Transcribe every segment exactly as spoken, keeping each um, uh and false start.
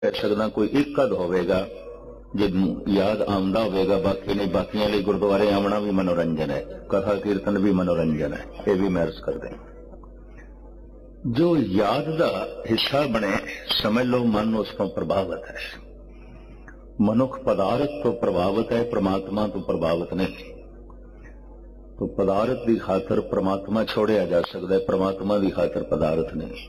कह सकदा कोई एक अद होवेगा जिन्नू याद आंदा होवेगा, बाकी नहीं। बाकियां लिए गुरुद्वारे आना भी मनोरंजन है, कथा कीर्तन भी मनोरंजन है, ये भी मैं अर्ज कर दें। जो याद का हिस्सा बने समझ लो मन उस तो प्रभावित है। मनुख पदार्थ तो प्रभावित है, परमात्मा तो प्रभावित नहीं। तो पदार्थ की खातर परमात्मा छोड़िया जा सकता है, परमात्मा की खातर पदार्थ नहीं।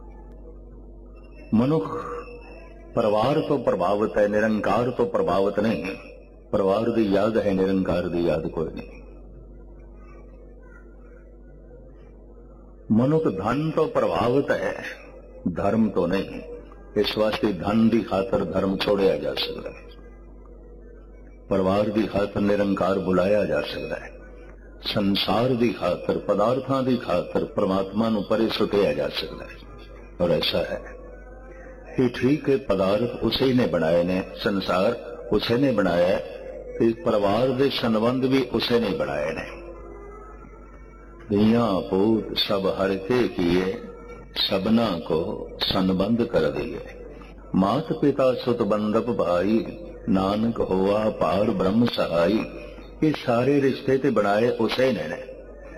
मनुख परिवार तो प्रभावित है, निरंकार तो प्रभावित नहीं। परिवार की याद है, निरंकार की याद कोई नहीं। मनुख धन तो प्रभावित है, धर्म तो नहीं। इस वास्ते धन की खातर धर्म छोड़िया जा सकता है, परिवार की खातर निरंकार बुलाया जा सकता है, संसार की खातर पदार्थों की खातर परमात्मा नूं परे सुटिया जा सकता है। और ऐसा है कि ठीक है, पदार्थ उसे ने बनाए ने, संसार उसे ने बनाया है, तो परिवार के संबंध भी उसे ने बनाए ने। दिया पूत सब हर के किए, सबना को संबंध कर दिए। मात पिता सुत बंधप भाई, नानक होआ पार ब्रह्म सहाई। ये सारे रिश्ते ते बनाए उसे ने, ने।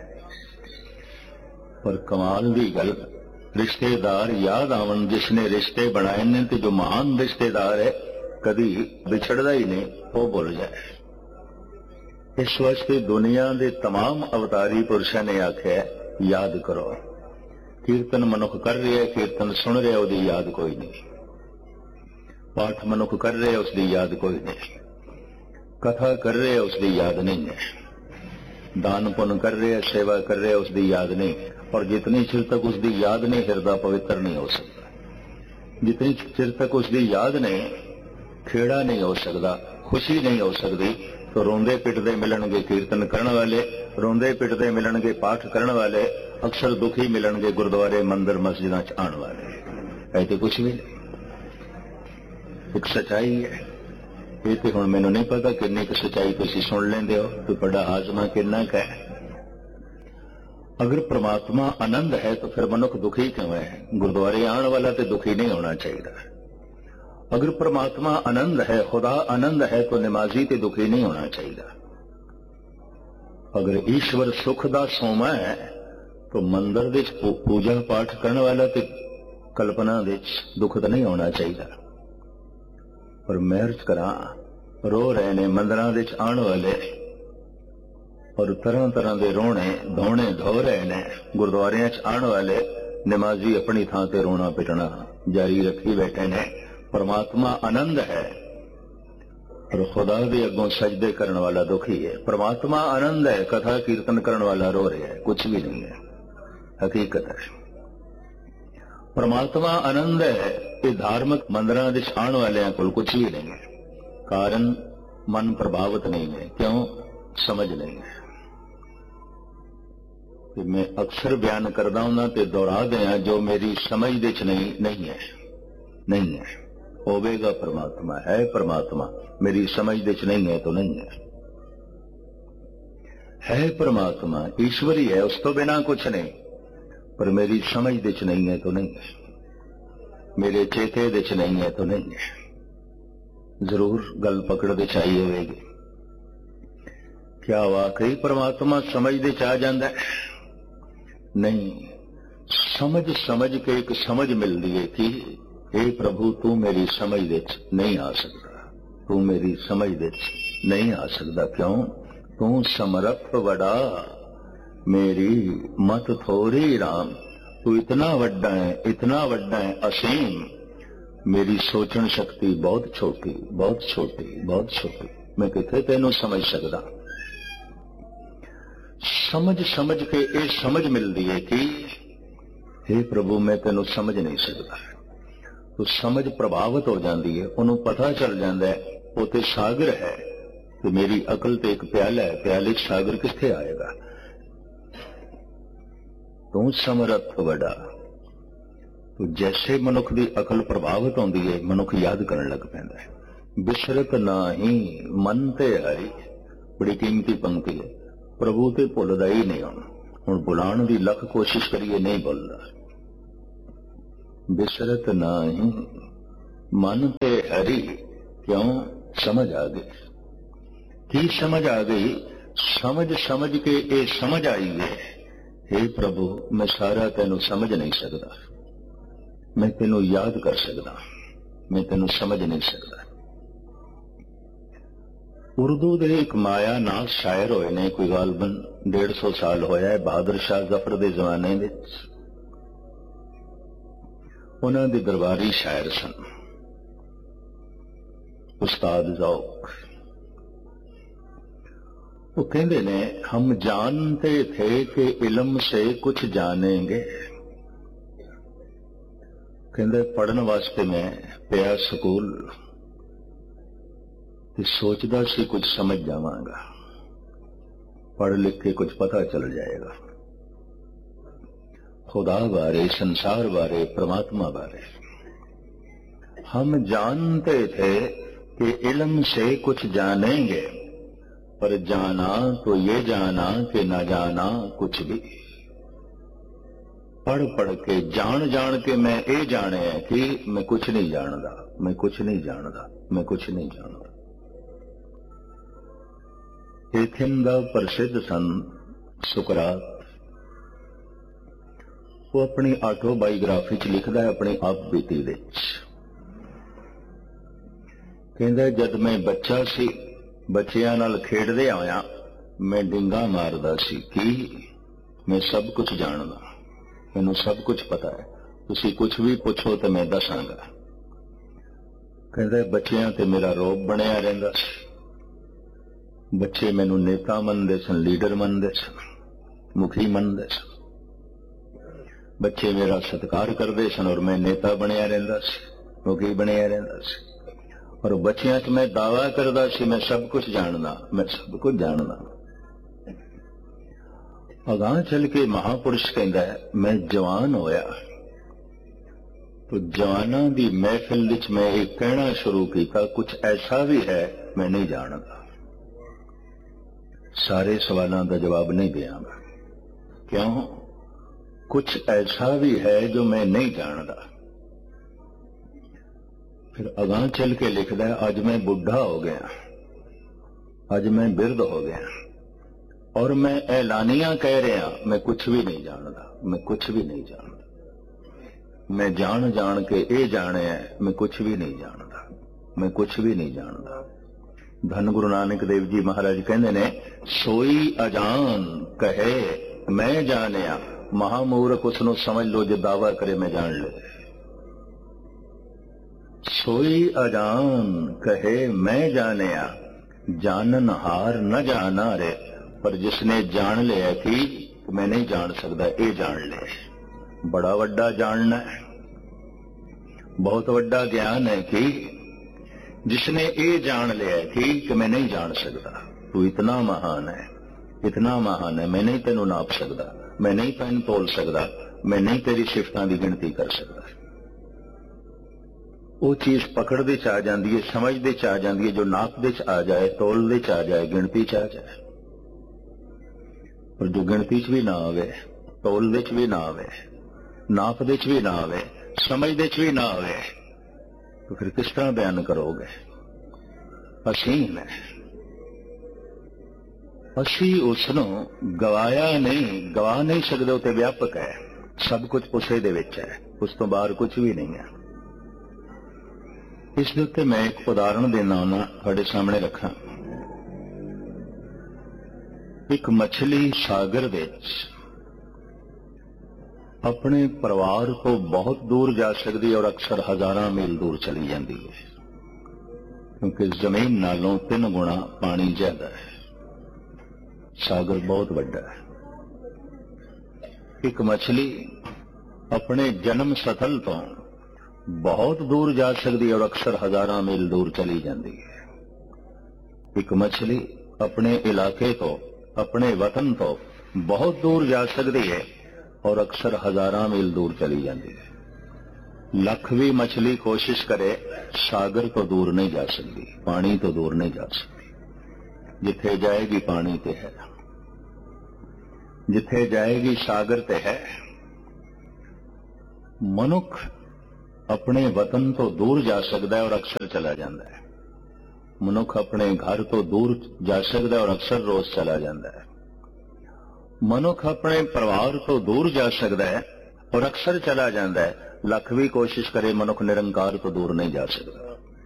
पर कमाल की गल, रिश्तेदार याद आवन जिसने रिश्ते बनाए ने, तो जो महान रिश्तेदार है कभी बिछड़ता ही नहीं, वो भुल जाए। इस वास्ते दुनिया के तमाम अवतारी पुरुषों ने आख्या याद करो। कीर्तन मनुख कर रहे है, कीर्तन सुन रहे, उसकी याद कोई नहीं। पाठ मनुख कर रहे, उसकी याद कोई नहीं। कथा कर रहे, उसकी याद नहीं है। दान पुण्य कर रहे, सेवा कर रहे, उसकी याद नहीं। और जितनी चिर तक उसकी याद नहीं, हृदय पवित्र नहीं हो सकता। जितनी चिर तक उसकी याद नहीं, खेड़ा नहीं हो सकता, खुशी नहीं हो सकती। तो रोंदे पिटदे मिलणगे कीर्तन करने वाले, रोंदे पिटदे मिलणगे पाठ करने वाले, अक्सर दुखी मिलणगे गुरुद्वारे मंदिर मस्जिदां च आने वाले। ऐसे कुछ भी नहीं, एक सच्चाई है। ये तो हुण मैनूं नहीं पता किन्नी क सच्चाई तुसीं सुन लेंदे हो, तो बड़ा हाजमा किन्ना क है। अगर परमात्मा आनंद है तो फिर मनुख दुखी क्यों है? गुरुद्वारे आने वाला तो दुखी नहीं होना चाहिए। अगर परमात्मा आनंद है, खुदा आनंद है, तो नमाजी ते दुखी नहीं होना चाहिए। अगर ईश्वर सुख दा सोमा है, तो मंदिर विच पूजा पाठ करने वाला ते कल्पना विच दुख तो नहीं होना चाहिए। पर मैं अर्ज करा, रो रहे ने मंदिरां विच आने वाले, और तरह तरह के रोने धोने धो रहे ने गुरुद्वारियां च आने वाले। नमाजी अपनी थां ते रोना पिटना जारी रखी बैठे ने। परमात्मा आनंद है और खुदा दे अगों सजदे करने वाला दुखी है। परमात्मा आनंद है, कथा कीर्तन करने वाला रो रहा है, कुछ भी नहीं है, हकीकत है। परमात्मा आनंद है, ये धार्मिक मंदिरां विच आने वाले को कुछ भी नहीं है। कारण मन प्रभावित नहीं है। क्यों? समझ नहीं है। मैं अक्सर बयान करता हूं तो दोहरा दिया, जो मेरी समझ दे च नहीं नहीं है, नहीं है। होवेगा परमात्मा, है परमात्मा, मेरी समझ दे च नहीं है तो नहीं है। है परमात्मा, ईश्वरी है, उस तो बिना कुछ नहीं, पर मेरी समझ दे च नहीं है तो नहीं है, मेरे चेते दे च नहीं है तो नहीं है। जरूर गल पकड़ दे चाहिए होगी। क्या वाकई परमात्मा समझ दे च आ जाता है? नहीं। समझ समझ के एक समझ मिलती है कि हे प्रभु, तू मेरी समझ दे नहीं आ सकता, तू मेरी समझ दे नहीं आ सकता। क्यों? तू समर्थ बड़ा, मेरी मत थोड़ी राम। तू इतना वड्डा है, इतना वड्डा है, असीम। मेरी सोचन शक्ति बहुत छोटी, बहुत छोटी, बहुत छोटी। मैं किथे तेनों समझ सकता। समझ समझ के ये समझ मिलती है कि हे प्रभु, मैं तेनों समझ नहीं सकता। तो समझ प्रभावित हो जाती है, उन्होंने पता चल जाता है वो तो सागर है, तो मेरी अकल तो एक प्याला है, प्याले सागर किथे आएगा। तू समर्थ बड़ा। तो जैसे मनुख की अकल प्रभावित होती है, मनुख याद करने लग पैंदा है। बिसरत नाही मन ते आई, बड़ी कीमती पंक्ति है। प्रभु ते भुलदा ही नहीं। हुण बुलाण की लख कोशिश करिए, नहीं भुलदा। बिसरत नाही मन ते हरि क्यों समझ आ गई। की समझ आ गई? समझ समझ के ये समझ आई है, हे प्रभु मैं सारा तेनू समझ नहीं सकता, मैं तेनू याद कर सकता, मैं तेनू समझ नहीं सकता। उर्दू दे एक माया नाल शायर होए ने, कोई गालबन डेढ़ सौ साल होया है, बहादुर शाह जफर दे जमाने विच। उन्हां दे दरबारी शायर सन उस्ताद ज़ौक। वो कहते ने, हम जानते थे कि इल्म से कुछ जानेंगे। कहते पढ़ने वास्ते मैं पिया स्कूल ते सोचदा सी कुछ समझ जावांगा, पढ़ लिख के कुछ पता चल जाएगा खुदा बारे, संसार बारे, परमात्मा बारे। हम जानते थे कि इल्म से कुछ जानेंगे, पर जाना तो ये जाना कि ना जाना कुछ भी। पढ़ पढ़ के जान जान के मैं ये जाने है कि मैं कुछ नहीं जानदा, मैं कुछ नहीं जानदा, मैं कुछ नहीं जानदा। एथेन दा प्रसिद्ध सन सुकरात। वो अपनी ऑटोबायोग्राफी च लिखदा है, अपनी आप बीती विच। कहंदा जद मैं बच्चा सी, बच्चियां नाल खेडदे आया, मैं डिंगा मारदा सी कि मैं सब कुछ जानदा, मैनू सब कुछ पता है, तुसी कुछ भी पूछो तो मैं दसांगा। कहंदा बच्चियां ते मेरा रोब बनिया रहिंदा सी। बच्चे मैनू नेता मनदे सन, लीडर मनदे सन, मुखी मनदे सन। बच्चे मेरा सत्कार करदे सन और मैं नेता बनिया रहिंदा सी, मुखी बनिया रहिंदा सी। और बच्चियां च मैं दावा करदा सी मैं सब कुछ जानदा, मैं सब कुछ जानदा। अगां चल के महापुरुष कहंदा है, मैं जवान होया तो जवानां दी महफिल विच मैं एक कहना शुरू कीता, कुछ ऐसा भी है मैं नहीं जानदा। सारे सवालों का जवाब नहीं देंगा, क्यों? कुछ ऐसा भी है जो मैं नहीं जानदा। फिर अगां चल के लिखदा है, अज मैं बुढ़ा हो गया, अज मैं बिरध हो गया और मैं ऐलानिया कह रहा मैं कुछ भी नहीं जानदा, मैं कुछ भी नहीं जानदा। मैं जान जान के ये जाने है मैं कुछ भी नहीं जानदा, मैं कुछ भी नहीं जानदा। धन गुरु नानक देव जी महाराज कहंदे ने, सोई अजान कहे मैं जानिया, महामूर्ख उसनू समझ लो जो दावा करे मैं जान ले। सोई अजान कहे मैं जानिया, जानन हार न जाना रे। पर जिसने जान लिया कि मैं नहीं जान सकता, ये जान ले। बड़ा वड्डा जानना है, बहुत वड्डा ज्ञान है कि जिसने ये जान लिया कि, कि मैं नहीं जान सकता, तू इतना महान है, इतना महान है, मैं नहीं तेनू नाप सकता, मैं नहीं तैन तोल सकता, मैं नहीं तेरी सिफतां दी गिनती कर सकता। वो चीज पकड़दे च आ जाती है, समझदे च आ जाती है, जो नापदे च आ जाए, तोलदे च आ जाए, गिनती च आ जाए। पर जो गिनती च भी ना आवे, तोलदे च भी ना आवे, नापदे च भी ना आवे, समझदे च भी ना आवे, तो फिर किस तरह बयान करोगे? असीम है, असी उसनू गवाया नहीं, गवा नहीं सकते, उते व्यापक है, सब कुछ उसे दे विच है, उस तो बाहर कुछ भी नहीं है। इस दे उत्ते मैं एक उदाहरण देना होना तुहाडे सामने रखा। एक मछली सागर विच अपने परिवार को बहुत दूर जा सकती है और अक्सर हजारां मील दूर चली जाती है, क्योंकि जमीन नालों तीन गुणा पानी ज्यादा है। सागर बहुत बड़ा है। एक मछली अपने जन्म स्थल तो बहुत दूर जा सकती है और अक्सर हजारां मील दूर चली जाती है। एक मछली अपने इलाके तो, अपने वतन तो बहुत दूर जा सकती है और अक्सर हजारां मील दूर चली जाती है। लख भी मछली कोशिश करे, सागर तो दूर नहीं जा सकती, पानी तो दूर नहीं जा सकती। जिथे जाएगी पानी ते है, जिथे जाएगी सागर ते है। मनुख अपने वतन तो दूर जा सकता है और अक्सर चला जाता है। मनुख अपने घर तो दूर जा सकता है और अक्सर रोज चला जाता है। मनुख अपने परिवार तो दूर जा सकता है और अक्सर चला जाता है। लख भी कोशिश करे मनुख निरंकार तो दूर नहीं जा सकता,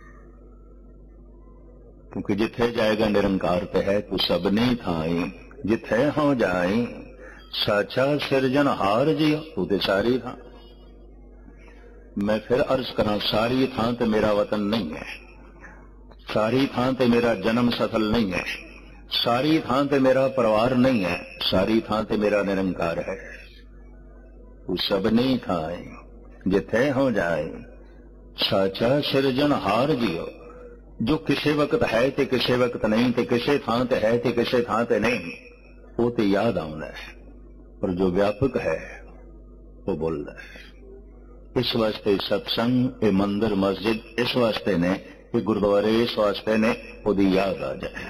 क्योंकि जिथे जाएगा निरंकार ते है तू सबनी थाई, जिथे हो जाई साचा सिरजनहार जी तू ते सारी थां। मैं फिर अर्ज करा, सारी थां ते मेरा वतन नहीं है, सारी थां ते मेरा जन्म सफल नहीं है, सारी थां ते मेरा परिवार नहीं है, सारी थां ते मेरा निरंकार है। तू सबनी थाई जिथे हो जाए साचा सिरजनहार जियो। जो किसी वक्त है ते किसी वक्त नहीं, ते किसी थां ते है ते किसी थां ते नहीं, वो ते याद आउंदा है। पर जो व्यापक है वो बोलता है। इस वास्ते सत्संग, ये मंदिर मस्जिद इस वास्ते ने, ये गुरुद्वारे इस वास्ते ने उसकी याद आ जाए,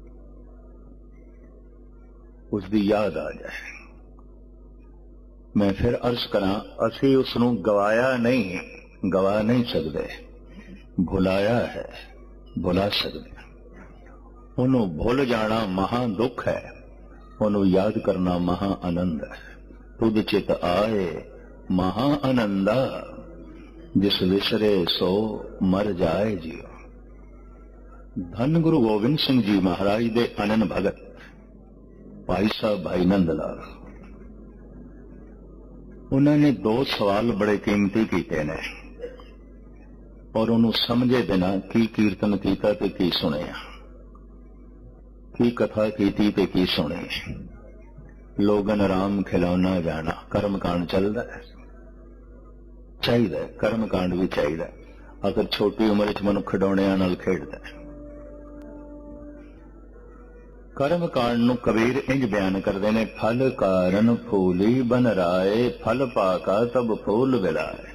उसकी याद आ जाए। मैं फिर अर्ज करा, असी उसनू गवाया नहीं, गवा नहीं सकते, भुलाया है, भुला सकते। उन्हों भुल जाना महा दुख है, उन्हों याद करना महा आनंद है। तुद चित आए महा आनंदा, जिस विसरे सो मर जाए जियो। धन गुरु गोबिंद सिंह जी महाराज दे अनन भगत भाई साहब भाई नंद लाल, उन्होंने दो सवाल बड़े कीमती किए ने और उन्होंने समझे बिना की कीर्तन किया ते की सुनिया, की कथा की ते की सुनी। लोगन राम खिलौना जाना, कर्म कांड चलता है, चाहिए कर्म कांड भी चाहिए। अगर छोटी उम्र च मनुख खिडौणियां नाल खेडदा है। कर्म कांड नूं कबीर इंज बयान करते हैं, फल कारण फूली बन राए, फल पाका तब फूल विलाए।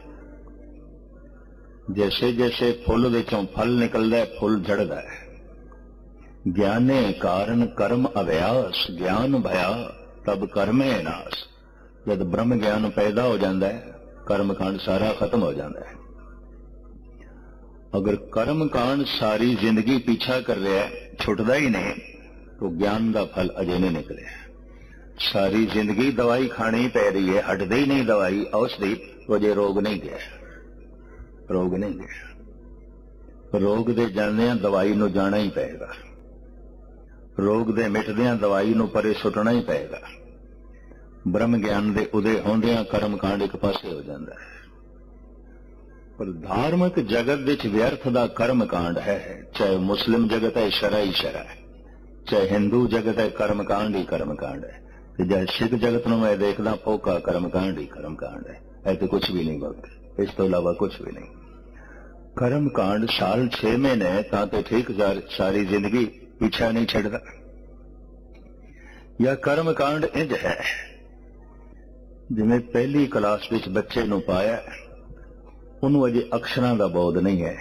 जैसे जैसे फुल विचों फल निकलता है, फुल झड़ता है। ज्ञाने कारण कर्म अभ्यास, ज्ञान भया तब कर्मे नाश। जब ब्रह्म ज्ञान पैदा हो जाता है, कर्म कांड सारा खत्म हो जाता है। अगर कर्म कांड सारी जिंदगी पीछा कर रहा है, छुटता ही नहीं, तो ज्ञान का फल अजे नहीं निकले। सारी जिंदगी दवाई खानी पै रही है, हटदी ही नहीं दवाई औषधि, तो अजे रोग नहीं गया, रोग नहीं गया। रोग दे जांदियां दवाई नूं जाना ही पेगा, रोग दे मिटदियां दवाई नूं परे सुटना ही पेगा। ब्रह्म ज्ञान दे उदय होंदियां कर्म कांड एक पासे हो जाता है। पर धार्मिक जगत विच व्यर्थ दा कर्म कांड है, चाहे मुस्लिम जगत है शरा ही शरा है, चाहे हिंदू जगत है कर्म कांड ही कर्म कांड है, चाहे सिख जगत नूं मैं देखदा फोका कर्म कांड ही कर्म कांड है। ऐसे कुछ भी नहीं बल्कि इस तो इलावा कुछ भी नहीं। कर्म कांड साल छे महीने तां ठीक, सारी जिंदगी पीछा नहीं छड़दा। या कर्म कांड इंज है जिवें पहली क्लास विच बच्चे नूं पाया, उन्होंने अजे अक्षरां दा बोध नहीं है।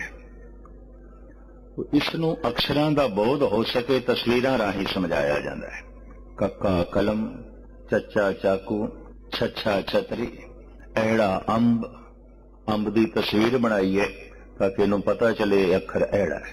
इसनूं अक्षरां दा बोध हो सके तस्वीरां राही समझाया जाता है। कक्का कलम, चचा चाकू, छछा छतरी, ऐड़ा अंब, अंब की तस्वीर बनाई है ताकि इन्हूं पता चले अखर ऐड़ा है।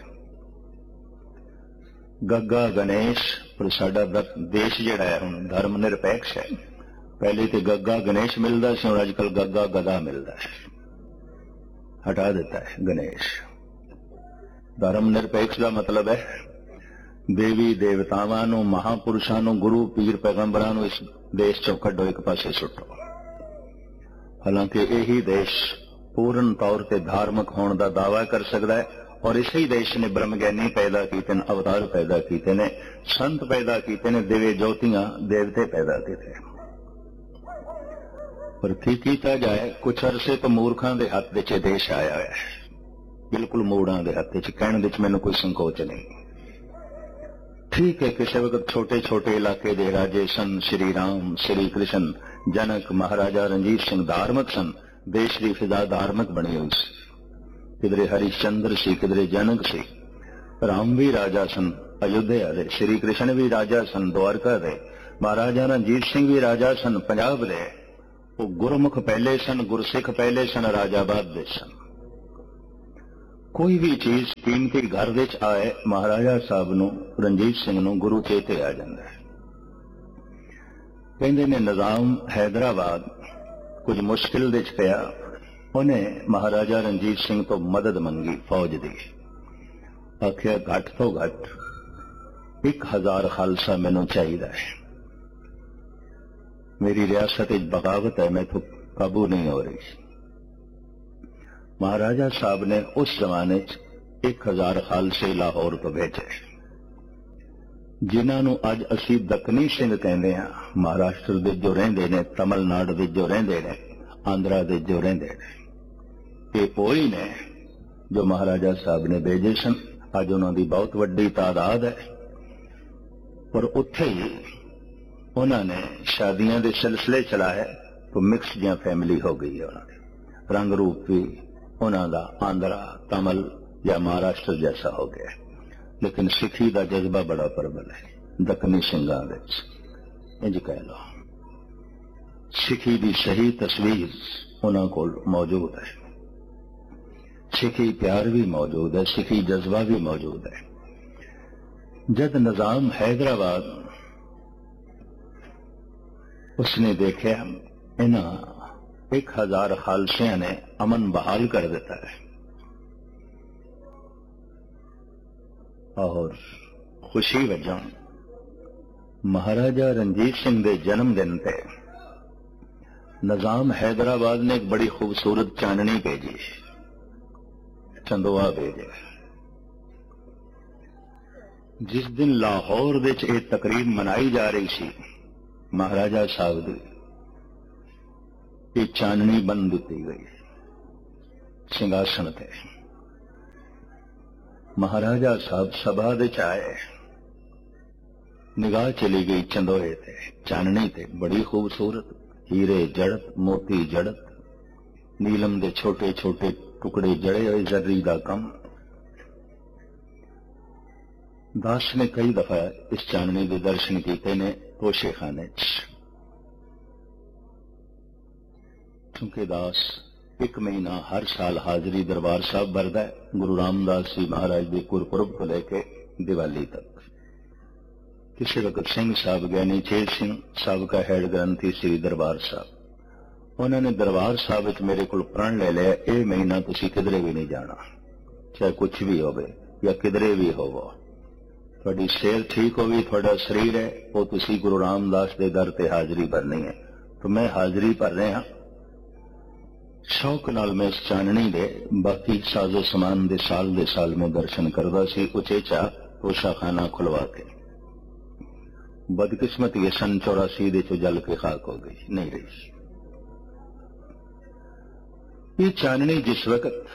गग्गा गणेश, पर साडा देश जिहड़ा है हुण धर्म निरपेक्ष है। पहले तो गग्गा गणेश मिलता सी, हुण अजकल गग्गा गधा मिलता है, हटा दिता है गणेश। धर्म निरपेक्ष का मतलब है देवी देवतावां नूं, महापुरुषां नूं, गुरु पीर पैगंबरां नूं इस देश चों कड्डो, एक पासे सुट्टो। हालांकि यही देश पूर्ण तौर पर धार्मिक होने का दावा कर सकता है, और इसी देश ने ब्रह्मज्ञानी पैदा किए, अवतार पैदा किए ने, संत पैदा किए ने, दिव्य ज्योतियां देवते पैदा किए। पर की कीता जाए, कुछ अरसे तो मूर्खां दे हथ विच देश आया है, बिल्कुल मूड़ां दे हथ विच। कहण विच मैनूं कोई संकोच नहीं। ठीक है, किसी वक्त छोटे छोटे इलाके दे राजे सन, श्री राम, श्री कृष्ण, जनक, महाराजा रणजीत सिंह धार्मिक सन, देश की फिजा धार्मिक बनी हुई सी। किधरे हरिश्चंद्र सी, किधरे जनक सी। राम भी राजा सन अयोध्या दे, श्री कृष्ण भी राजा सन द्वारका दे, महाराजा रणजीत सिंह भी राजा सन पंजाब दे। वो गुरमुख पहले सन, गुरसिख पहले सन, राजाबाद दे सन। कोई भी चीज कीमती घर विच आए महाराजा साहब नूं रणजीत सिंह नूं गुरु चेते आ जांदा है। कहंदे ने निजाम हैदराबाद कुछ मुश्किल विच पिया, उन्हें महाराजा रणजीत सिंह तो मदद मंगी फौज दी। आखिया घट तो घट एक हजार खालसा मैनू चाहिए है, मेरी रियासत एक बगावत है, मैं तो काबू नहीं हो रही। महाराजा साहब ने उस जमाने च एक हजार खालसे लाहौर तो भेजे, जिन्होंने अज असी दक्कनी सिंह कहते हैं। महाराष्ट्र दे जो रहिंदे ने, तमिलनाडु दे जो रहिंदे ने, आंध्रा दे जो रहिंदे ने, ये वही ने जो महाराजा साहब ने भेजे सन। अज उन्होंने बहुत वड्डी तादाद है, और उत्थे ही उन्होंने शादियां दे सिलसिले चलाए तो मिक्स जियां फैमिली हो गई है। उन्होंने रंग रूप भी उन्होंने आंध्रा, तमिल या महाराष्ट्र जैसा हो गया, लेकिन सिखी का जज्बा बड़ा प्रबल है दक्कनी सिंघां विच। इंज कह लो, सिखी की सही तस्वीर उन्होंने कोल मौजूद है, सिखी प्यार भी मौजूद है, सिखी जज्बा भी मौजूद है। जब निजाम हैदराबाद उसने देखा इन्हां एक हजार खालसियां ने अमन बहाल कर दिता है, और खुशी वजह महाराजा रणजीत सिंह के जन्मदिन पे निजाम हैदराबाद ने एक बड़ी खूबसूरत चांदनी भेजी, चंदोआ भेजे। जिस दिन लाहौर विच ये तकरीब मनाई जा रही सी, महाराजा साहब दी ये चांदनी बन दी गई सिंहासन थे। महाराजा साहब सभा दे आए, निगाह चली गई चंदोए थे, चांदनी थे बड़ी खूबसूरत, हीरे जड़त, मोती जड़त, नीलम दे छोटे छोटे टुकड़े जड़े हुए, जर्री का कम। दास ने कई दफा इस चांदनी के दर्शन किए ने तोशे खाने, क्योंकि दास एक महीना हर साल हाजरी दरबार साहब भरदा है, गुरु रामदास जी महाराज के गुरपुरब को लेके दिवाली तक। किसी वक्त सिंह साहब ज्ञानी चेत सिंह साहब का हेड ग्रंथी श्री दरबार साहब, उन्होंने दरबार साहब विच मेरे को प्रण ले लिया, यह महीना तुसी किधरे भी नहीं जाना, चाहे कुछ भी होवे या किधरे भी होवो, थोड़ी सेहत ठीक होगी, थोड़ा शरीर है वो तुसी गुरु रामदास के दर ते हाजरी भरनी है। तो मैं हाजरी भर रहा, शौक नाल मैं इस चांदनी दे बाकी साजो समान दे साल दे साल में दर्शन करदा सी, उचेचा तोशा खाना खुलवा के। बदकिस्मत ये सन चौरासी दे चो जल के खाक हो गई, नहीं रही। ये चांदनी जिस वक्त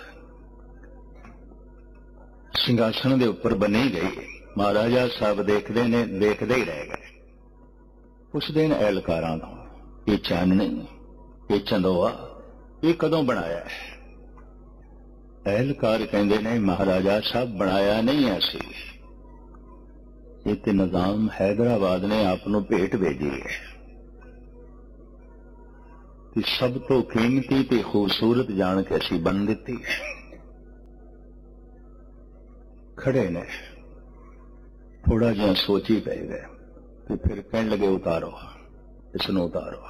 सिंहासन के उपर बनी गई, महाराजा साहब देखते ने देखते ही रह गए। उस दिन एहलकारां ये चांदनी, ये चंदोआ, ये कदों बनाया है? एहलकार कहते ने महाराजा साहब बनाया नहीं है सी, ये ते निजाम हैदराबाद ने आपनों भेंट भेजी है। सब तो कीमती ते खूबसूरत जान के असी बन दी है। खड़े ने थोड़ा जिहा सोची पै गए, तो फिर कहन लगे उतारो, इसनों उतारो।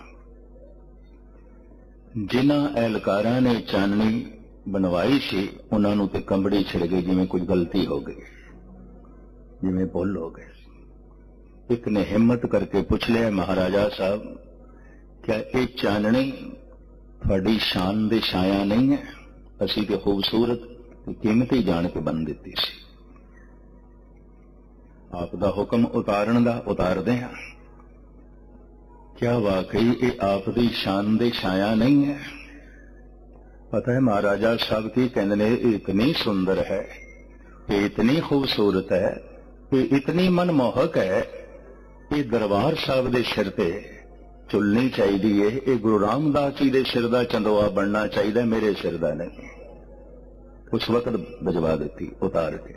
जिन्हां एहलकारां ने चांदनी बनवाई सी, उन्होंने ते कंबड़ी छिड़ गई, जिवें कुछ गलती हो गई, जिवें भुल हो गई। एक ने हिम्मत करके पूछ लिया, महाराजा साहब क्या ये चांदनी थोड़ी शान दे छाया नहीं है? असी तो खूबसूरत कीमती जान के बन दी सी, आप दा हुक्म उतारन दा उतारदे हां, क्या वाकई ये आप दी शान दे छाया नहीं है? पता है महाराजा साहब की कहने ने, इतनी सुंदर है, ये इतनी खूबसूरत है, ये इतनी मनमोहक है, ये दरबार साहब दे सिर ते चुलनी चाहिए, ये गुरु रामदास जी दे सिर दा चंदोआ बनना चाहिए, मेरे सिर दा नहीं। उस वक्त भिजवा दी उतार के।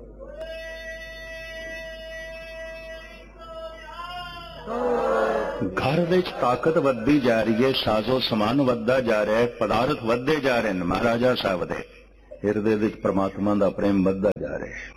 घर विच ताकत वधदी जा रही है, साजो समान वधदा जा रहा है, पदार्थ वधदे जा रहे हैं महाराजा साहब दे, ਹਿਰਦੇ ਵਿੱਚ ਪ੍ਰਮਾਤਮਾ ਦਾ ਪ੍ਰੇਮ ਵੱਧਦਾ ਜਾ ਰਿਹਾ ਹੈ।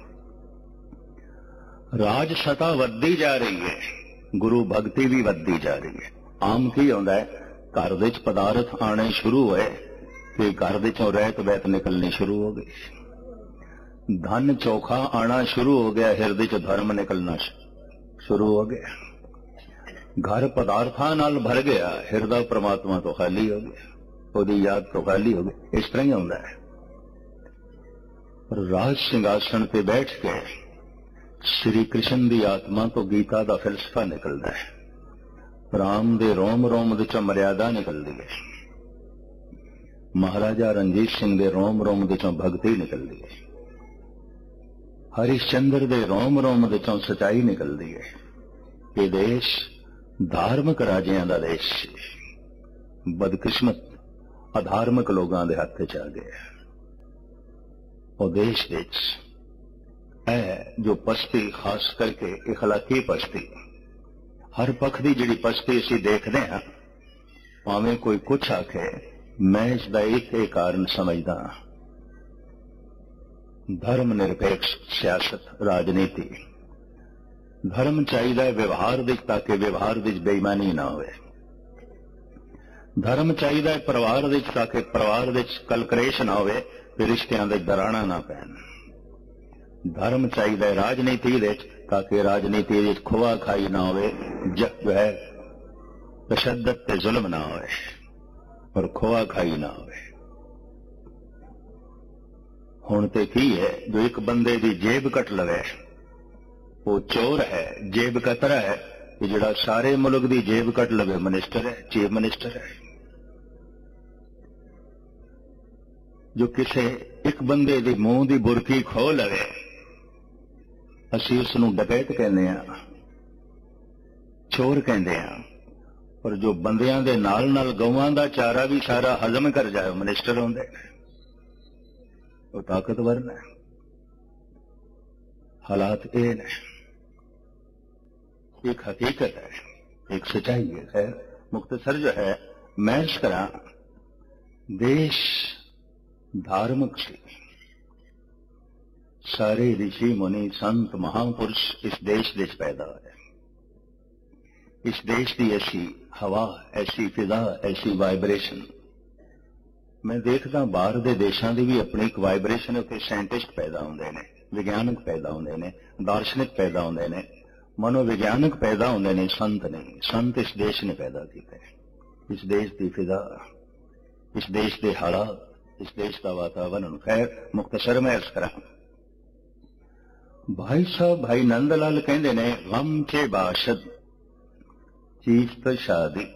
ਰਾਜ ਸਤਾ ਵੱਧਦੀ ਜਾ ਰਹੀ ਹੈ, ਗੁਰੂ ਭਗਤੀ ਵੀ ਵੱਧਦੀ ਜਾ ਰਹੀ ਹੈ। ਆਮ ਕੀ ਹੁੰਦਾ ਹੈ, ਘਰ ਵਿੱਚ ਪਦਾਰਥ ਆਣੇ ਸ਼ੁਰੂ ਹੋਏ ਤੇ ਘਰ ਵਿੱਚੋਂ ਰਹਿਤ ਬਹਿਤ ਨਿਕਲਣੀ ਸ਼ੁਰੂ ਹੋ ਗਈ। ਧਨ ਚੋਖਾ ਆਣਾ ਸ਼ੁਰੂ ਹੋ ਗਿਆ, ਹਿਰਦੇ ਚ ਧਰਮ ਨਿਕਲਣਾ ਸ਼ੁਰੂ ਹੋ ਗਿਆ। ਘਰ ਪਦਾਰਥਾਂ ਨਾਲ ਭਰ ਗਿਆ, ਹਿਰਦਾ ਪ੍ਰਮਾਤਮਾ ਤੋਂ ਖਾਲੀ ਹੋ ਗਿਆ, ਉਹਦੀ ਯਾਦ ਤੋਂ ਖਾਲੀ ਹੋ ਗਈ। ਇਸ ਤਰ੍ਹਾਂ ਹੀ ਹੁੰਦਾ ਹੈ। ਪਰ ਰਾਜ ਸਿੰਘਾਸਣ ਤੇ ਬੈਠ ਕੇ ਸ਼੍ਰੀ ਕ੍ਰਿਸ਼ਨ ਦੀ ਆਤਮਾ ਤੋਂ ਗੀਤਾ ਦਾ ਫਿਲਸਫਾ ਨਿਕਲਦਾ ਹੈ। ਰਾਮ ਦੇ ਰੋਮ ਰੋਮ ਵਿੱਚੋਂ ਮਰਿਆਦਾ ਨਿਕਲਦੀ ਹੈ। ਮਹਾਰਾਜਾ ਰਣਜੀਤ ਸਿੰਘ ਦੇ ਰੋਮ ਰੋਮ ਵਿੱਚੋਂ ਭਗਤੀ ਨਿਕਲਦੀ ਹੈ। ਹਰਿਸ਼ਚੰਦਰ ਦੇ ਰੋਮ ਰੋਮ ਵਿੱਚੋਂ ਸਚਾਈ ਨਿਕਲਦੀ ਹੈ। ਇਹ ਦੇਸ਼ ਧਾਰਮਿਕ ਰਾਜਿਆਂ ਦਾ ਦੇਸ਼ ਹੈ। ਬਦਕਿਸਮਤ ਅਧਾਰਮਿਕ ਲੋਕਾਂ ਦੇ ਹੱਥ 'ਚ ਆ ਗਿਆ। ਉਹ ਦੇਸ਼ ਵਿੱਚ ਹੈ ਜੋ ਪਸਤੀ, ਖਾਸ ਕਰਕੇ ਇਖਲਾਕੀ ਪਸਤੀ, ਹਰ ਪੱਖ ਦੀ ਜਿਹੜੀ ਪਸਤੀ ਅਸੀਂ ਦੇਖਦੇ ਹਾਂ, ਭਾਵੇਂ ਕੋਈ ਕੁਛ ਆਖੇ, ਮੈਂ ਇਸ ਦਾ ਇੱਕ ਹੀ ਕਾਰਨ ਸਮਝਦਾ, ਧਰਮ ਨਿਰਪੇਖ ਸਿਆਸਤ, ਰਾਜਨੀਤੀ। ਧਰਮ ਚਾਹੀਦਾ ਹੈ ਵਿਵਹਾਰ ਵਿੱਚ, ਤਾਂ ਕਿ ਵਿਵਹਾਰ ਵਿੱਚ ਬੇਈਮਾਨੀ ਨਾ ਹੋਵੇ। ਧਰਮ ਚਾਹੀਦਾ ਹੈ ਪਰਿਵਾਰ ਵਿੱਚ, ਤਾਂ ਕਿ ਪਰਿਵਾਰ ਵਿੱਚ ਕਲਕਲੇਸ਼ ਨਾ ਹੋਵੇ ਤੇ ਰਿਸ਼ਤਿਆਂ ਦੇ ਦਰਾਣਾ ਨਾ ਪੈਣ। ਧਰਮ ਚਾਹੀਦਾ ਹੈ ਰਾਜਨੀਤੀ ਵਿੱਚ, ਤਾਂ ਕਿ ਰਾਜਨੀਤੀ ਵਿੱਚ ਖੋਆ ਖਾਈ ਨਾ ਹੋਵੇ, ਜੋ ਹੈ ਤਸ਼ੱਦਦ ਤੇ ਜ਼ੁਲਮ ਨਾ ਹੋਵੇ, ਪਰ ਖੋਆ ਖਾਈ ਨਾ ਹੋਵੇ। ਹੁਣ ਤੇ ਕੀ ਹੈ, ਜੋ ਇੱਕ ਬੰਦੇ ਦੀ ਜੇਬ ਕੱਟ ਲਵੇ ਉਹ ਚੋਰ ਹੈ, ਜੇਬ ਕਤਰਾ ਹੈ। ਕਿ ਜਿਹੜਾ ਸਾਰੇ ਮੁਲਕ ਦੀ ਜੇਬ ਕੱਟ ਲਵੇ ਮਿਨਿਸਟਰ ਹੈ, ਚੀਫ ਮਿਨਿਸਟਰ ਹੈ। ਜੋ ਕਿਸੇ ਇੱਕ ਬੰਦੇ ਦੇ ਮੂੰਹ ਦੀ ਬੁਰਕੀ ਖੋਹ ਲਵੇ, ਅਸੀਂ ਉਸ ਨੂੰ ਡਕੈਤ ਕਹਿੰਦੇ ਆ, ਚੋਰ ਕਹਿੰਦੇ ਆ। ਪਰ ਜੋ ਬੰਦਿਆਂ ਦੇ ਨਾਲ ਨਾਲ ਗਊਆਂ ਦਾ ਚਾਰਾ ਵੀ ਸਾਰਾ ਹਜ਼ਮ ਕਰ ਜਾਏ, ਮਿਨਿਸਟਰ ਹੁੰਦੇ, ਉਹ ਤਾਕਤਵਰ ਨੇ। ਹਾਲਾਤ ਇਹ ਨੇ। एक हकीकत है, एक सच्चाई है। खैर मुख्तसर जो है मैं इस तरह, देश धार्मिक से सारे ऋषि मुनि संत महापुरुष इस देश देश पैदा है। इस देश की ऐसी हवा, ऐसी फिजा, ऐसी वाइब्रेशन मैं देखता बाहर दे देशों की भी अपनी एक वाइब्रेशन, उत्थे साइंटिस्ट पैदा होंदे ने, विज्ञानक पैदा होंदे ने, दार्शनिक पैदा होंदे ने, मनोविज्ञानक पैदा होंदे ने, संत नहीं। संत इस देश ने पैदा किए। इस देश की फिजा, इस देश के हालात, इस देश का वातावरण। खैर मुख्तसर में अर्ज करा, भाई साहब भाई नंदलाल कहते ने, गम चे बाशद चीज शादी।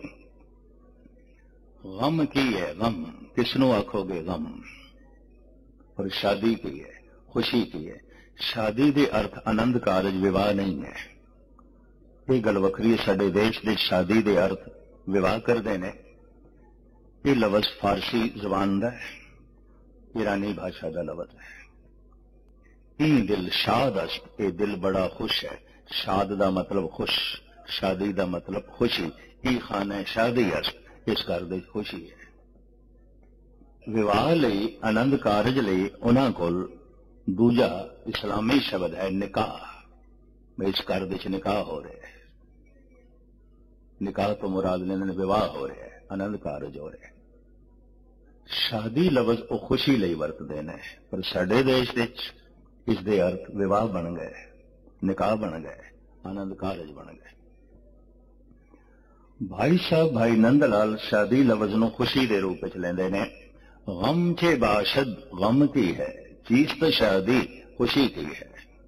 गम की है, गम किसनों आखोगे गम, और शादी की है, खुशी की है। शादी के अर्थ आनंद कारज विवाह नहीं है। ये गल वखरी, साडे देश दे शादी दे अर्थ विवाह करते हैं। ये लफ्ज फारसी जबान का है, ईरानी भाषा का लफ्ज है। ई दिल शाद अस्त, ये दिल बड़ा खुश है। शाद का मतलब खुश, शादी का मतलब खुशी। ई खाना शादी अस्त, इस घर दे खुशी है। विवाह लई, आनंद कारज लई उन्हां कोल दूजा इस्लामी शब्द है निकाह। इस घर विच निकाह हो रहा है। निकाह तो मुराद लेने विवाह हो रहा है, आनंद कारज हो रहा है। शादी लफ्ज वो खुशी लई वरतदे ने, पर साडे देश विच इस दे अर्थ विवाह बन गए, निकाह बन गए, आनंद कारज बन गए। भाई साहब भाई नंदलाल शादी लफ्ज नूं खुशी दे रूप विच लैंदे ने। गम चे बाशद, गम की है चीज, तो शादी खुशी की है।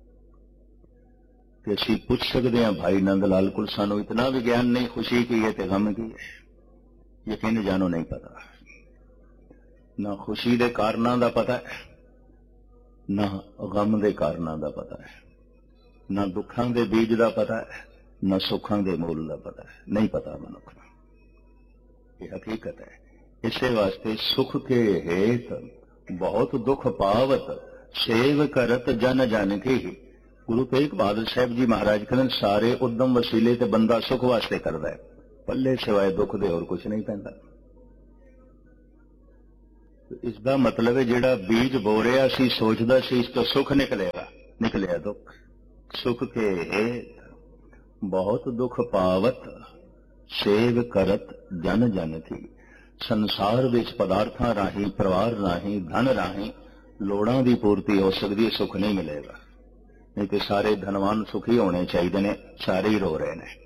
कि असी पूछ सकते हैं भाई नंदलाल को, सानू इतना भी ज्ञान नहीं, खुशी की है तो गम की है, यकीन जानो नहीं पता। ना खुशी के कारणों का पता है, ना गम के कारणों का पता है, ना दुखों के बीज का पता है, ना सुखों के मूल का पता है। नहीं पता मनुख को, यह हकीकत है। इसे वास्ते सुख के हेत बहुत दुख पावत, सेव करत जन जन की। गुरु तेग बहादुर साहब जी महाराज कहते सारे उद्यम वसीले ते बंदा सुख वास्ते करता है, पल्ले सिवाय दुख दे और कुछ नहीं पैंदा। इसका मतलब है जिहड़ा बीज बो रिहा सी सोचदा सी इस तो सुख निकलेगा, निकलिया दुख। सुख के बहुत दुख पावत सेव करत जन जन थी। संसार विच पदार्थां राही, परिवार राही, धन राही लोड़ां दी पूर्ति हो सकदी है, सुख नहीं मिलेगा। नहीं तो सारे धनवान सुखी होने चाहिए ने, सारे ही रो रहे ने।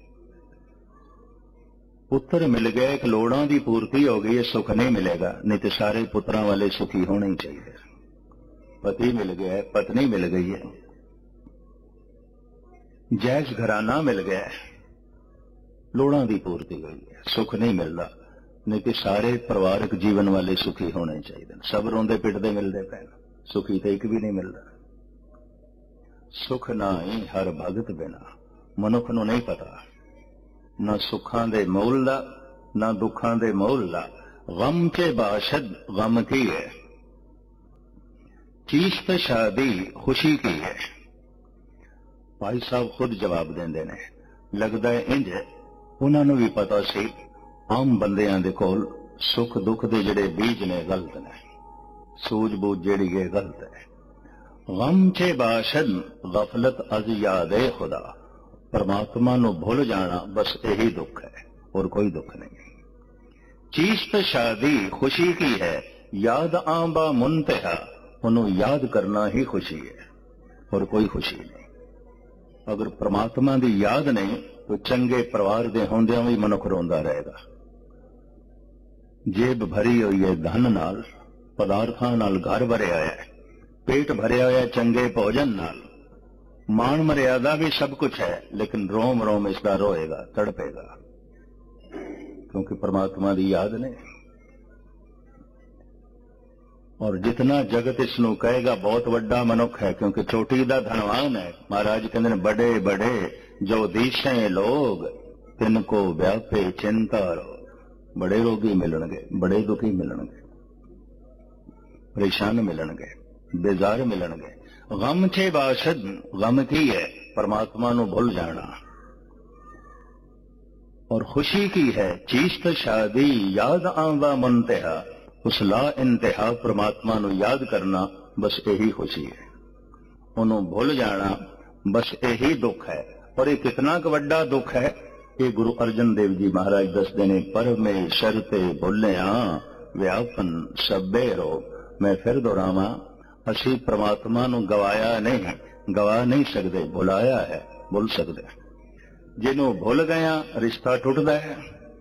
पुत्र मिल गए, एक लोड़ां दी पूर्ति हो गई है, सुख नहीं मिलेगा। नहीं तो सारे पुत्रां वाले सुखी होने ही चाहिए। पति मिल गया है, पत्नी मिल गई है, जैज घराना मिल गया है, लोड़ां दी पूर्ति हुई है, सुख नहीं मिलता। नहीं तो सारे परिवारक जीवन वाले सुखी होने चाहिए। सब रोंदे पिटदे मिलते पे, सुखी तो एक भी नहीं मिलता। सुख ना ही हर भगत बिना, मनुख नूं नहीं पता ना सुखां दे मोल दा, ना दुखां दे मोल दा। गम के बाशद गम की है, चीज ते शादी खुशी की है। भाई साहब खुद जवाब देंदे ने। लगदा है इंज उन्हां नूं भी पता सी आम बंदियां दे कोल सुख दुख दे जिहड़े बीज ने गलत ने, सूझबूझ जिहड़ी है गलत है। गम चे बाशद गफलत अज यादे खुदा, परमात्मा नूं भुल जाना बस यही दुख है, और कोई दुख नहीं। चीज तो शादी खुशी की है, याद आंबा मुंतहा, उन्हों याद करना ही खुशी है, और कोई खुशी नहीं। अगर परमात्मा की याद नहीं तो चंगे परिवार दे होंदियां भी मनुख रोंदा रहेगा। जेब भरी हुई है धन नाल, पदार्थां नाल घर भरिया है, पेट भरिया होया चंगे भोजन नाल, मान मर्यादा भी सब कुछ है, लेकिन रोम रोम इसका रोएगा, तड़पेगा, क्योंकि परमात्मा की याद नहीं। और जितना जगत इसनों कहेगा बहुत वड्डा मनुख है, क्योंकि चोटी दा धनवान है। महाराज कहते हैं बड़े बड़े जो दिशे लोग तिनको व्यापे चिंता रोग। बड़े रोगी मिलणगे, बड़े दुखी मिलणगे, परेशान मिलणगे, बेजार मिलणगे। गम छे बाशद गम की है, परमात्मा नूं भुल जाना। और खुशी की है चीज तो शादी याद आंदा मुंतहा, उस ला इंतहा परमात्मा नूं याद करना बस यही खुशी है। उन्होंने भुल जाना बस यही दुख है। और ये कितना क वड्डा दुख है, ये गुरु अर्जन देव जी महाराज दसदे ने। परमेश्वर ते भुलिया व्यापन सभे रोग। मैं फिर दोहरावां, असी परमात्मा नूं गवाया नहीं, गवा नहीं सकते, भुलाया है, भुल सकते। जिन्हों भुल गया रिश्ता टुटदा है,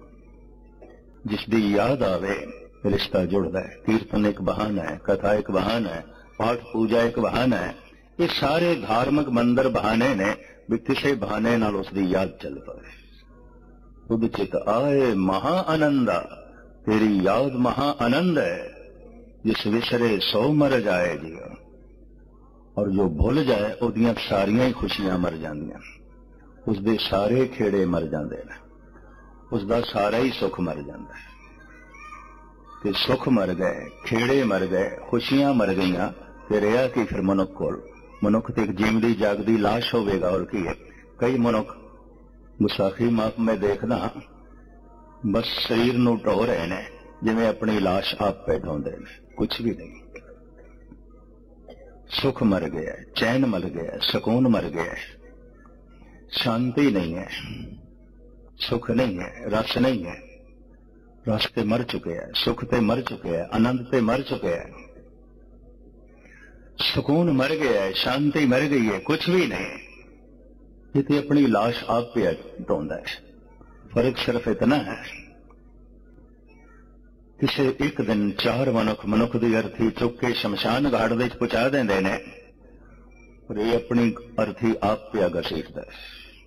जिसकी याद आवे रिश्ता जुड़दा है। कीर्तन एक बहाना है, कथा एक बहाना है, पाठ पूजा एक बहाना है। ये सारे धार्मिक मंदिर बहाने ने, भी किसी बहाने नाल उसकी याद चल पाए। खुद चित आए महा आनंदा, तेरी याद महा आनंद है। जिस विसरे सौ मर जाए जी, और जो भुल जाए उहदियां सारियां ही खुशियां मर जांदियां, उसदे सारे खेड़े मर जांदे ने, उसदा सारा ही सुख मर जांदा है। ते सुख मर गए, खेड़े मर गए, खुशियां मर गईयां, ते रहा कि फिर मनुख कोल? मनुख ते एक जीवदी जागदी लाश होवेगा, और की है। कई मनुख गुस्साखी माप में देखना बस शरीर नूं ढो रहे ने, जिवें अपनी लाश आप पे ढोंदे ने, कुछ भी नहीं। सुख मर गया, चैन मर गया, सुकून मर गया, शांति नहीं है, सुख नहीं है, रस नहीं है। रस ते मर चुके हैं, सुख ते मर चुके हैं, आनंद ते मर चुके हैं, सुकून मर गया है, शांति मर गई है, कुछ भी नहीं। ये अपनी लाश आप पे ढोंदा है। फर्क सिर्फ इतना है, किसे एक दिन चार मनुख मनुख की अर्थी चुक के शमशान घाट में पहुंचा देंदे ने, और ये अपनी अर्थी आप पे घसीटदा है।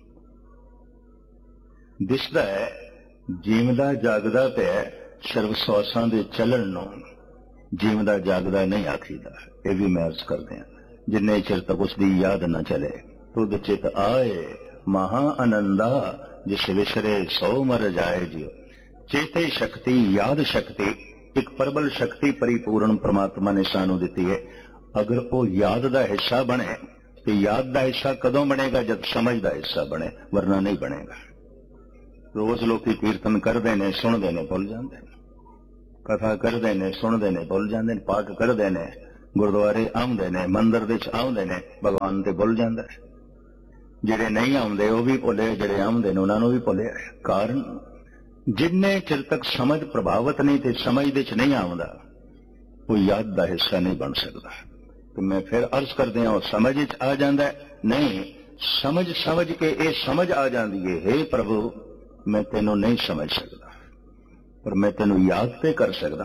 दिसदा है जीवदा जागदा पे सिर्फ श्वासां दे चलन नूं जीवदा जागदा नहीं आखीदा। ये भी मैं अर्ज करदे हां, जिन्ने चिर तक उसकी याद न चले। तुद चित आए महा आनंदा, जिस विसरे सौ मर जाए जियो। चेते शक्ति, याद शक्ति, एक प्रबल शक्ति परिपूर्ण परमात्मा ने सानू दिती है। अगर वो याद का हिस्सा बने तो याद का हिस्सा कदों बनेगा? जब समझ का हिस्सा बने, वरना नहीं बनेगा। रोज लोग कीर्तन करते हैं, सुनते हैं, भुल जाते हैं। कथा करते ने, सुनते ने, भुल जाते हैं, पाठ करते हैं, गुरुद्वारे आउंदे ने, मंदिर दे च आउंदे ने, भगवान ते भुल जाता है। जिहड़े नहीं आउंदे वो भी भुले, जिहड़े आउंदे ने उन्होंने भी भुलिया। कारण जिन्ने चिर तक समझ प्रभावित नहीं ते समझ दे च नहीं आउंदा वो याद का हिस्सा नहीं बन सकता। तो मैं फिर अर्ज करदे हां, समझ च आ जांदा है? नहीं, समझ समझ के ये समझ आ जाती है, हे प्रभु मैं तेनों नहीं समझ सकता पर मैं तेनों याद ते कर सकदा।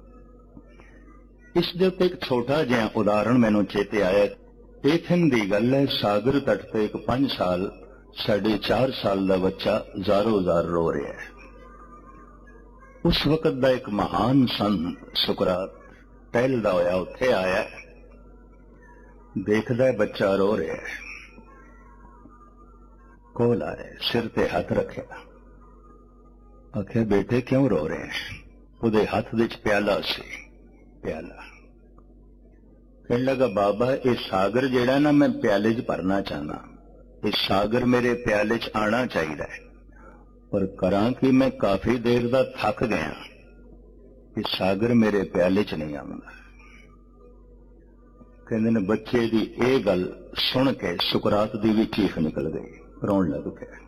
इस दे उत्ते एक छोटा जिहा उदाहरण मैनूं चेते आया। एथन दी गल है, सागर तट ते एक पांच साल साढ़े चार साल का बच्चा जारो जार रो रहा है। उस वक्त का एक महान संत सुकरात टहलदा होया उत्थे आया, देखदा है बच्चा रो रहा है, कोल आए, सिर ते हाथ रखे, आखे बेटे क्यों रो रहे हैं? उहदे हाथ विच प्याला सी, प्याला। कहने लगा बाबा ये सागर जेड़ा ना मैं प्याले च भरना चाहना, ये सागर मेरे प्याले च आना चाहिए पर करा कि मैं काफी देर दा थक गया, ये सागर मेरे प्याले च नहीं आउंदा। कहंदे ने बच्चे दी ये गल सुन के सुकरात दी भी चीख निकल गई, रोन लग गया।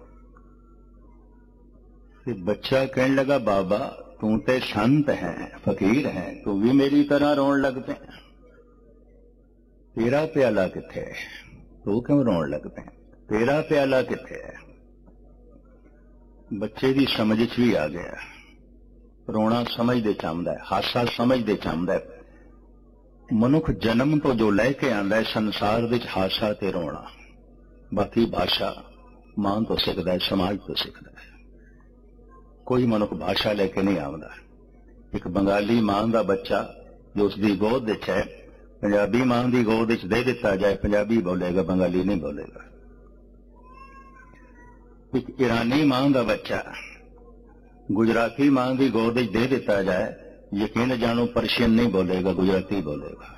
बच्चा कहने लगा बाबा तू ते संत है, फकीर है, तू भी मेरी तरह रोन लग पे, तेरा प्याला किथे है? तू क्यों रोन लग पे? तेरा प्याला किथे है? बच्चे की समझ च भी आ गया, रोना समझदे चाहता है, हासा समझदे चाहता है। मनुख जन्म तो जो लैके आंदा है संसार विच हासा ते रोना, बाकी भाषा मां तो सीखता है, समाज तो सीखता है। कोई मनुख भाषा लेके नहीं आंदा। एक बंगाली मां का बच्चा जो उसकी गोद विच है, पंजाबी मां की गोद विच दे दिता जाए पंजाबी बोलेगा, बंगाली नहीं बोलेगा। एक ईरानी मां का बच्चा गुजराती मां की गोद विच दे दिता जाए, यकीन जानो पर्शियन नहीं बोलेगा, गुजराती बोलेगा।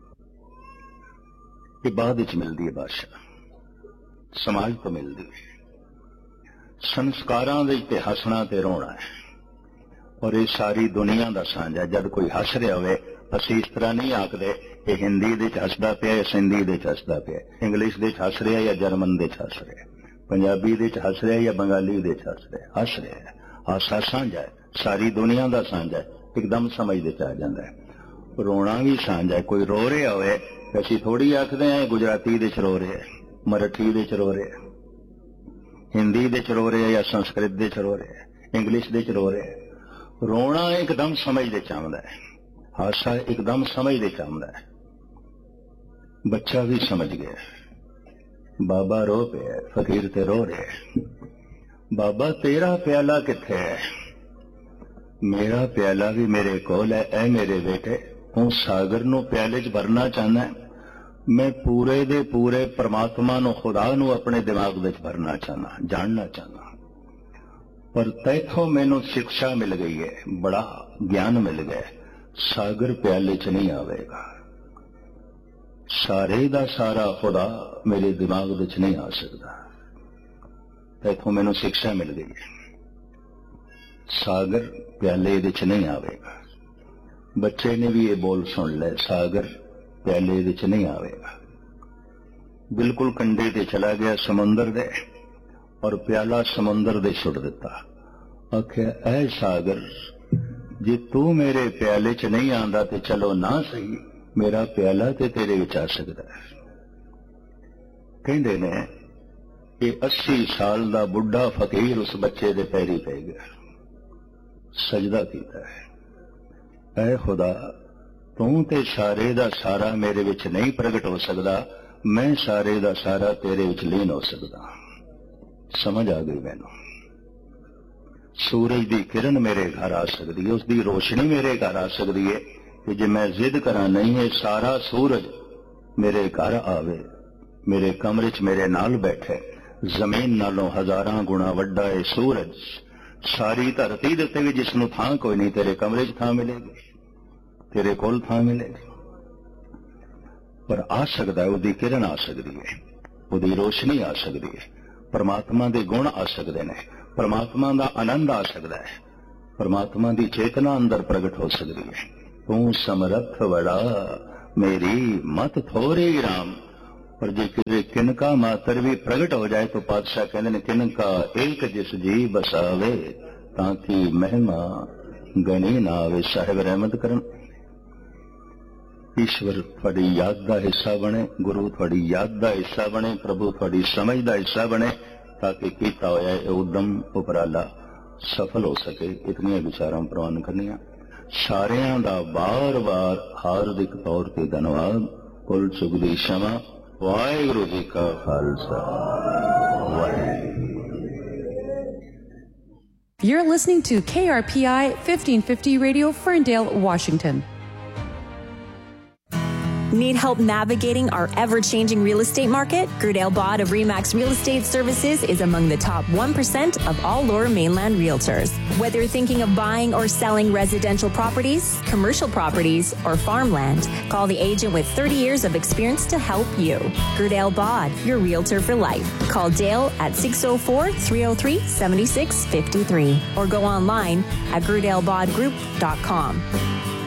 ये बाद विच मिलती है भाषा, समाज तो मिलती है। संस्कारां विच ते हसना ते रोना है और ये सारी दुनिया का सांझा। जब कोई हस रहा होवे असीं इस तरह नहीं आखदे कि हिंदी दे च हसदा पिया या सिंधी दे च हसदा पिया, इंग्लिश दे च हस रहा या जर्मन दे च हस रहा, पंजाबी दे च हस रहा या बंगाली दे च हस रहा, हस रहा है। हासा सांझा है, सारी दुनिया का सांझा है, एकदम समझ दे च आ जाता है। रोना भी सांझा है। कोई रो रहा होवे असीं थोड़ी आखदे हैं गुजराती दे च रो रहे, मराठी दे च रो रहे, हिंदी दे च रो रहे या संस्कृत दे च रो रहे, इंग्लिश दे च रो रहे। रोना एकदम समझ दे चाहता है, हासा एकदम समझ दे चाहता है। बच्चा भी समझ गया, बाबा रो पे फकीर ते रो रहे, बाबा तेरा प्याला किथे है? मेरा प्याला भी मेरे कोल है, ऐ मेरे बेटे हूं सागर नू प्याले च भरना चाहना है। मैं पूरे दे पूरे परमात्मा नु खुदा नु अपने दिमाग विच भरना चाहना, जानना चाहना। पर तैथों मैनू शिक्षा मिल गई है, बड़ा ज्ञान मिल गया, सागर प्याले च नहीं आवेगा। सारे दा सारा खुदा मेरे दिमाग विच नहीं आ सकता। तैथों मैनू शिक्षा मिल गई है, सागर प्याले विच नहीं आवेगा। बच्चे ने भी ये बोल सुन ले, सागर प्याले विच नहीं आवेगा। बिल्कुल कंढे ते चला गया समुंदर दे और प्याला समुंदर दे सुट दिता। आख्या ऐ सागर जे तू मेरे प्याले च नहीं आंदा ते चलो ना सही, मेरा प्याला ते तेरे विच आ सकदा है। कहंदे ने कि अस्सी साल दा बुढ़ा फकीर उस बच्चे दे पैरी पै गया, सजदा कीता है, ऐ खुदा तू ते सारे दा सारा मेरे विच नहीं प्रगट हो सकदा, मैं सारे दा सारा तेरे विच लीन हो सकदा। समझ आ गई मैनू। सूरज दी किरण मेरे घर आ सकती है, उसकी रोशनी मेरे घर आ सकती है कि जे मैं जिद करा नहीं है सारा सूरज मेरे घर आवे, मेरे कमरे च मेरे नाल बैठे, जमीन नालों हजारां गुणा वड्डा है सूरज। सारी धरती दे उत्ते भी जिसनूं थां कोई नहीं, तेरे कमरे च थां मिलेगी, तेरे कोल थां मिलेगी। पर आ सकता है, उसकी किरण आ सकती है, उसकी रोशनी आ सकती है, परमात्मा के गुण आ सकते हैं, परमात्मा का आनंद आ सकता है। परमात्मा की चेतना अंदर प्रगट हो सकती है। तू समरथ बड़ा मेरी मत थोरी राम। पर जे किसी किनका मातर भी प्रगट हो जाए तो पातशाह कहते ने किनका एक जिस जी बसावे ताकि महिमा गणी ना आवे। साहिब रहमत करन। ईश्वर थोड़ी याद का हिस्सा बने, गुरु थोड़ी याद का हिस्सा बने, प्रभु थोड़ी समझ का हिस्सा बने, ताकि किया होया उद्यम उपराला सफल हो सके। इतनी विचारां प्रवान करनिया। सारियां दा बार बार हार्दिक तौर ते धन्यवाद। कुल चुक दी क्षमा। वाहिगुरु जी का Khalsa Waheguru. You're listening to K R P I fifteen fifty Radio, Ferndale, Washington. Need help navigating our ever-changing real estate market? Gerdale Bod of Remax Real Estate Services is among the top one percent of all Lower Mainland realtors. Whether you're thinking of buying or selling residential properties, commercial properties, or farmland, call the agent with thirty years of experience to help you. Gerdale Bod, your realtor for life. Call Dale at six oh four, three oh three, seven six five three or go online at gerdale bod group dot com.